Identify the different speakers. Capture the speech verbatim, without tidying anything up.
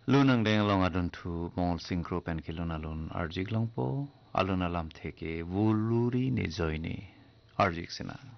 Speaker 1: Lunang deng long adun tu mongol singkro pen ki luna lun arjik long po aluna lam theke wuluri ne joy ne arjik sina.